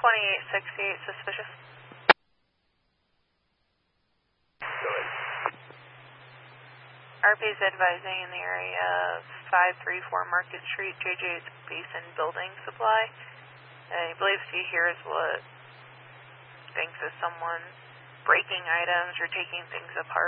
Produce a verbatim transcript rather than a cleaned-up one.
twenty-eight sixty-eight, suspicious. R P is advising in the area of five three four Market Street, J J's Basin Building Supply. I believe he hears what thinks is someone breaking items or taking things apart.